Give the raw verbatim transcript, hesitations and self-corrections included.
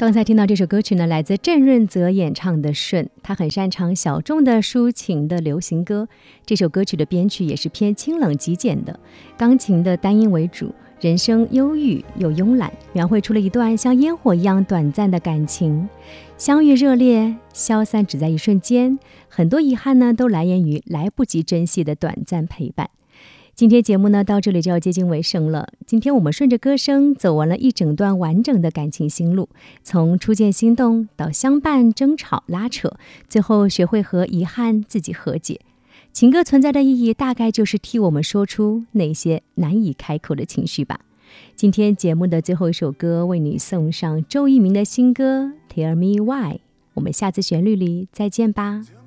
刚才听到这首歌曲呢，来自郑润泽演唱的《顺》，他很擅长小众的抒情的流行歌。这首歌曲的编曲也是偏清冷极简的，钢琴的单音为主，人声忧郁又慵懒，描绘出了一段像烟火一样短暂的感情，相遇热烈，消散只在一瞬间，很多遗憾呢都来源于来不及珍惜的短暂陪伴。今天节目呢到这里就要接近尾声了。今天我们顺着歌声走完了一整段完整的感情心路，从初见心动到相伴争吵拉扯，最后学会和遗憾自己和解。情歌存在的意义大概就是替我们说出那些难以开口的情绪吧。今天节目的最后一首歌为你送上周渝民的新歌 Tell Me Why， 我们下次旋律里再见吧。